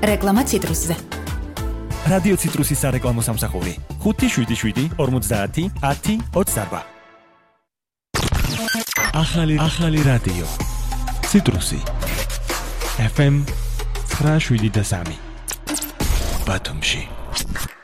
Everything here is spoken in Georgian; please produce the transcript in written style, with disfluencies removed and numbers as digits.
რეკლამა ციტრუსზე. რადიო ციტრუსის სარეკლამო სამსახური 577 50 10 28. ახალი რადიო ციტრუსი FM 973 ბათუმში.